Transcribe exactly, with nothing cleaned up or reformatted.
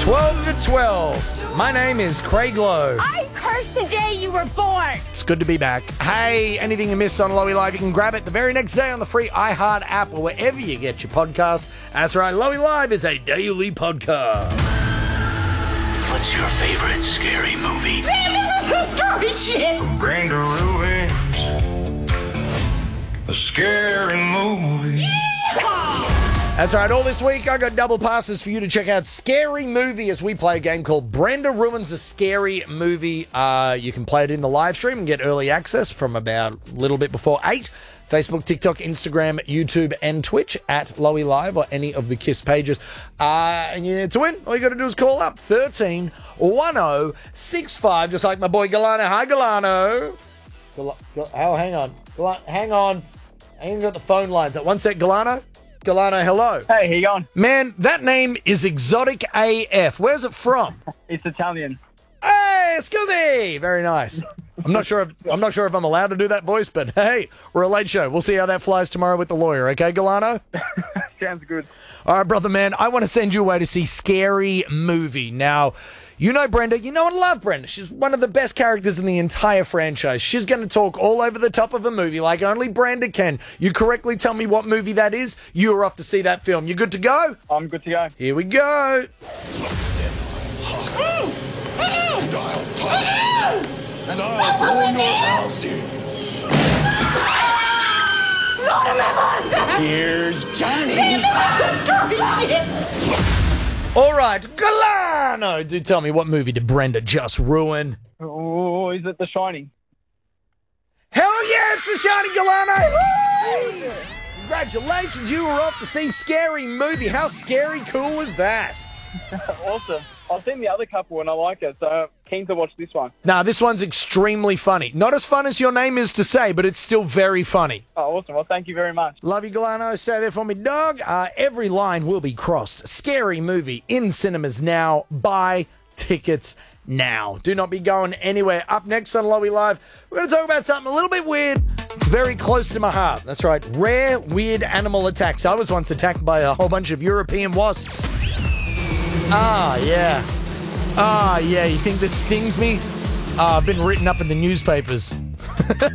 twelve to twelve. My name is Craig Lowe. I cursed the day you were born. It's good to be back. Hey, anything you missed on Lowy Live, you can grab it the very next day on the free iHeart app or wherever you get your podcast. That's right, Lowy Live is a daily podcast. What's your favorite scary movie? Damn, this is some scary shit. Brenda Ruins, a scary movie. That's right, all this week I got double passes for you to check out Scary Movie as we play a game called Brenda Ruins a Scary Movie. Uh, you can play it in the live stream and get early access from about a little bit before eight. Facebook, TikTok, Instagram, YouTube, and Twitch at Lowy Live or any of the KISS pages. Uh, and you, to win, all you got to do is call up thirteen one oh six five, just like my boy Galano. Hi, Galano. Gal- Gal- oh, hang on. Gal- hang on. I ain't got the phone lines up. One sec, Galano. Galano, hello. Hey, how you going? Man, that name is exotic A F. Where's it from? It's Italian. Hey, scusi! Very nice. I'm not sure. If, I'm not sure if I'm allowed to do that voice, but hey, we're a late show. We'll see how that flies tomorrow with the lawyer. Okay, Galano? Sounds good. All right, brother man. I want to send you away to see Scary Movie. Now, you know Brenda. You know and love Brenda. She's one of the best characters in the entire franchise. She's going to talk all over the top of a movie like only Brenda can. You correctly tell me what movie that is. You are off to see that film. You good to go? I'm good to go. Here we go. And I'll touch and I'll burn your house in. Here's Johnny. All right, Galano, do tell me, what movie did Brenda just ruin? Oh, is it The Shining? Hell yeah, it's The Shining, Galano! Woo! Congratulations, you were off to see Scary Movie. How scary cool is that? Awesome. I've seen the other couple and I like it, so I'm keen to watch this one. Now, this one's extremely funny. Not as fun as your name is to say, but it's still very funny. Oh, awesome. Well, thank you very much. Love you, Galano. Stay there for me, dog. Uh, every line will be crossed. Scary Movie in cinemas now. Buy tickets now. Do not be going anywhere. Up next on Lowy Live, we're going to talk about something a little bit weird. It's very close to my heart. That's right. Rare, weird animal attacks. I was once attacked by a whole bunch of European wasps. Ah, yeah. Ah, yeah. You think this stings me? Ah, I've been written up in the newspapers.